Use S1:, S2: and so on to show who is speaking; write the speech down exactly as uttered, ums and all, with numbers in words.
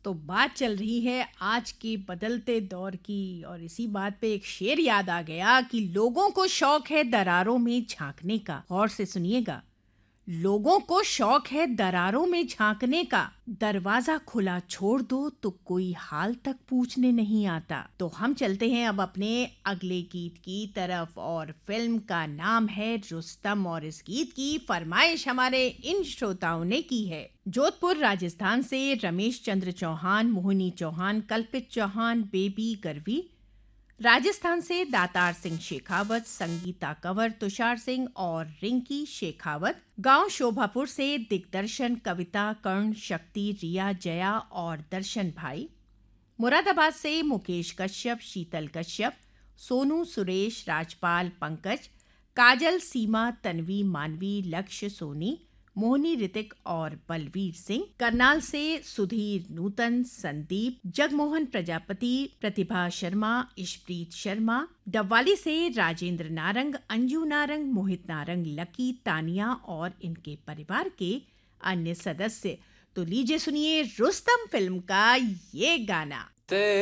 S1: तो बात चल रही है आज के बदलते दौर की और इसी बात पे एक शेर याद आ गया कि लोगों को शौक है दरारों में झांकने का। गौर से सुनिएगा, लोगों को शौक है दरारों में झांकने का। दरवाजा खुला छोड़ दो तो कोई हाल तक पूछने नहीं आता। तो हम चलते हैं अब अपने अगले गीत की तरफ और फिल्म का नाम है रुस्तम और इस गीत की फरमाइश हमारे इन श्रोताओं ने की है। जोधपुर राजस्थान से रमेश चंद्र चौहान, मोहिनी चौहान, कल्पित चौहान, बेबी गरवी। राजस्थान से दातार सिंह शेखावत, संगीता कंवर, तुषार सिंह और रिंकी शेखावत। गांव शोभापुर से दिग्दर्शन, कविता, कर्ण, शक्ति, रिया, जया और दर्शन भाई। मुरादाबाद से मुकेश कश्यप, शीतल कश्यप, सोनू, सुरेश, राजपाल, पंकज, काजल, सीमा, तन्वी, मानवी, लक्ष्य, सोनी, मोहनी, ऋतिक और बलवीर सिंह। करनाल से सुधीर, नूतन, संदीप, जगमोहन प्रजापति, प्रतिभा शर्मा, इशप्रीत शर्मा। डबवाली से राजेंद्र नारंग, अंजू नारंग, मोहित नारंग, लकी, तानिया और इनके परिवार के अन्य सदस्य। तो लीजिए सुनिए रुस्तम फिल्म का ये गाना।